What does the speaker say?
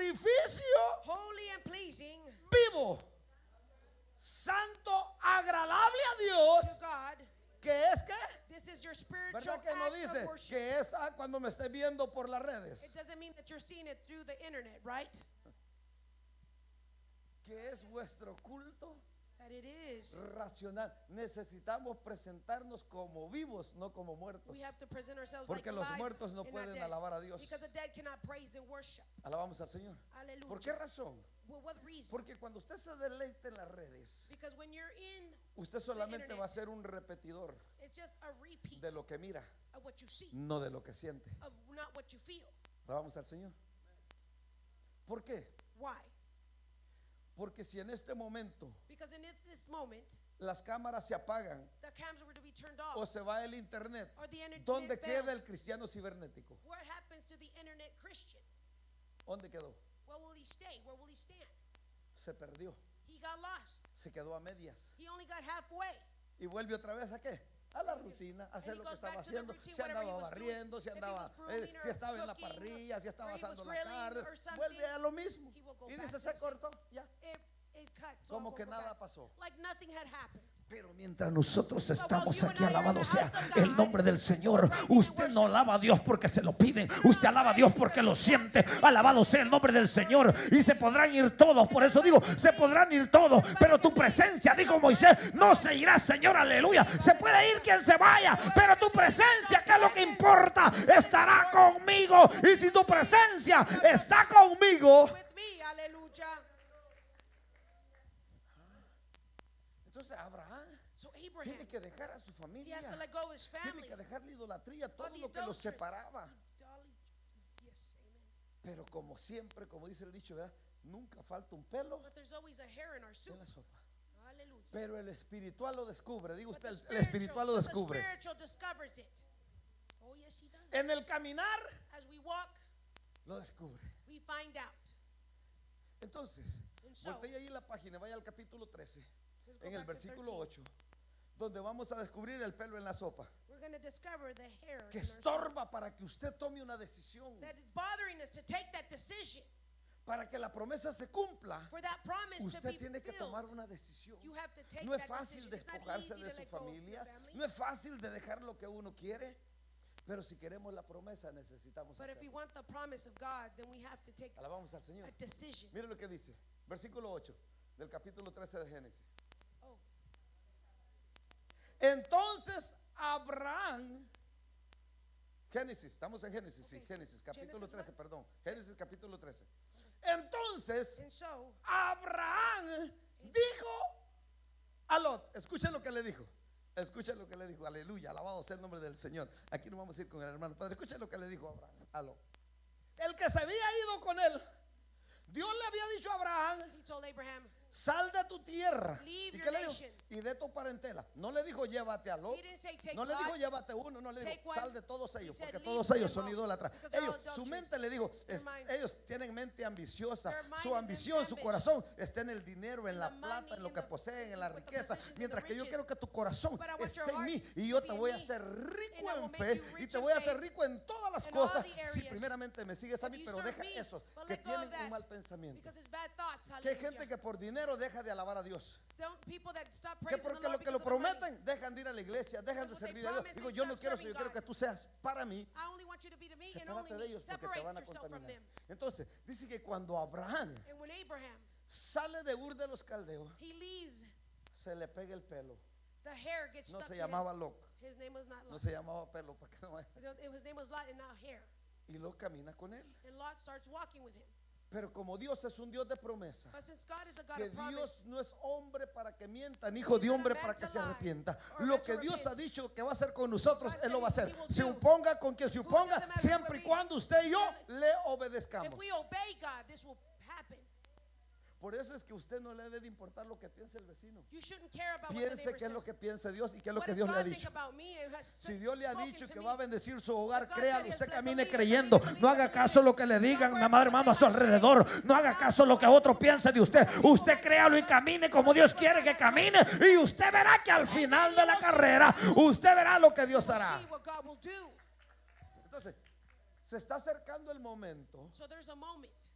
sacrificio holy and pleasing vivo, santo, agradable a to Dios, God. que es que, This is your spiritual ¿verdad que no act dice of worship. que es cuando me esté viendo por las It redes? doesn't mean that you're seeing it through the internet, right? Que es vuestro culto That it is. racional. Necesitamos presentarnos como vivos, no como muertos. We have to present ourselves Porque like los alive muertos no and not pueden dead. alabar a Dios. Because the dead cannot praise and worship. Alabamos al Señor. Hallelujah. ¿Por qué razón? Well, what reason? Porque cuando usted se deleite en las redes, Because when you're in, usted solamente internet, va a ser un repetidor it's just a repeat de lo que mira, of what you see, no de lo que siente. of not what you feel. Alabamos al Señor. ¿Por qué? Why? Porque si en este momento Because in this moment, las cámaras se apagan the cameras were to be turned o off, se va el internet, or the internet ¿dónde fails. queda el cristiano cibernético? What happens to the internet Christian? ¿Dónde quedó? Where will he stay? Where will he stand? Se perdió, He got lost. se quedó a medias. He only got halfway. Y vuelve otra vez ¿a qué? A la rutina, a hacer he lo que goes estaba back to the haciendo. routine, Si whatever andaba he was doing. barriendo, si If he andaba, was pruning si or estaba en la cooking, parrilla, si or estaba he was asando la grilling carne, or something, vuelve a lo mismo. he will go Y back dice, to se the cortó, ya. It cuts Como off, que go nada back. pasó. Like nothing had happened. Pero mientras nosotros estamos you and aquí, I are in alabado the sea house of el God, nombre del Señor. praising and Usted no worship. alaba a Dios porque se lo piden. Usted alaba a Dios porque lo siente. Alabado sea el nombre del Señor. Y se podrán ir todos. Por eso digo, se podrán ir todos. Pero tu presencia, dijo Moisés, no se irá, Señor. Aleluya. Se puede ir quien se vaya. Pero tu presencia, que es lo que importa, estará conmigo. Y si tu presencia está conmigo, With me, hallelujah. entonces Abraham So Abraham, tiene que dejar a su he familia. has to let go of his Tiene family. que dejar la idolatría, todo the lo que los adulteress. separaba. Yes, amen. Pero como siempre, como dice el dicho, ¿verdad? Nunca falta un pelo But there's always a hair in our soup. en la sopa. Hallelujah. Pero el espiritual lo descubre. Diga But usted, the el espiritual lo but the descubre. spiritual discovers it. Oh, yes, he does. En el caminar As we walk, lo descubre. we find out. Entonces, And so, voltee ahí la página, vaya al capítulo 13, let's go en el back to versículo 13. 8, donde vamos a descubrir el pelo en la sopa, We're going to discover the hair que in our soup estorba para que usted tome una decisión, that is bothering us to take that decision. para que la promesa se cumpla. For that promise to Usted be tiene que fulfilled, tomar una decisión. you have to take No es that fácil decision. It's not despojarse easy de to su let go of your familia, family. no es fácil de dejar lo que uno quiere, pero si queremos la promesa necesitamos But if we hacerlo. want the promise of God, then we have to take Alabamos al Señor. a decision. Mire lo que dice, versículo 8 del capítulo 13 de Génesis. Oh, Entonces Abraham, Génesis, estamos en Génesis, sí, Okay. Génesis capítulo Genesis 13, perdón, Génesis capítulo 13. Entonces and so Abraham dijo a Lot, escuchen lo que le dijo. Escuchen lo que le dijo, aleluya, alabado sea el nombre del Señor. Aquí nos vamos a ir con el hermano Padre. Escuchen lo que le dijo Abraham a Lot. El que se había ido con él, Dios le había dicho a Abraham, he told Abraham, sal de tu tierra. Leave ¿Y your qué le dijo? nation. Y de tu parentela. No le dijo llévate a Lot. he didn't say take No le dijo Lot, llévate uno, no le take dijo one. sal de todos He ellos, said, porque leave todos them ellos son all, idólatras. because they're Ellos, all su adulterous. mente le dijo, Their mind- ellos tienen mente ambiciosa. Their mind Su is ambición, su ambitious. corazón está en el dinero, en In la the plata, money, en lo in que the- poseen, en la with the riqueza. possessions and Mientras the que yo riches. quiero que tu corazón But I want esté your en mí heart y yo to te be voy in a me. hacer And rico I will en make fe you y rich te in voy a hacer faith rico en todas las in all cosas the si areas. primeramente me sigues a If mí, you pero serve deja me, eso, but que let go of tienen un that, mal pensamiento. because it's bad thoughts. Que hay Hallelujah. gente que por dinero deja de alabar a Dios. People that stop Que praising porque the lo Lord que lo because of the money. prometen dejan de ir a la iglesia, dejan de Because what servir they a Dios. promise, Digo, they yo no stop quiero eso, yo serving quiero que God. tú seas para mí. I only want you to be to me and Sepárate only de me. ellos porque te Separate van a yourself from contaminar. them. Entonces, dice que cuando Abraham And when Abraham, sale de Ur de los Caldeos, he leaves, se le pega el pelo. the hair gets No stuck se to him. llamaba Lot, His name was not no Lot. se llamaba pelo, para que no vaya. His name was Lot and not hair. Y Lot camina con él. And Lot starts walking with him. Pero como Dios es un Dios de promesa, But since God is a God que of promise, Dios no es hombre para que mienta, ni hijo de hombre para que se arrepienta. Lo que Dios ha dicho que va a hacer con nosotros, Él lo va a hacer. Se oponga con quien se oponga, siempre y cuando usted y yo le obedezcamos. if we obey God, this will happen. Por eso es que usted no le debe de importar lo que piense el vecino. You shouldn't care about what the Piense neighbor qué es lo says. que piense Dios y qué es lo What que does Dios le ha God think dicho. about me and has Si Dios le ha spoken dicho to que me? va a bendecir su hogar, God créalo, said usted yes, camine believe it, creyendo. believe it, No haga believe it. caso lo que le digan, Don't mi madre, worry hermano, a su about what they alrededor. No haga caso lo que otro piense de usted. Usted créalo y camine como Dios quiere que camine. Y usted verá que al final de la carrera, usted verá lo que Dios You will hará. see what God will do. Entonces, se está acercando el momento So there's a moment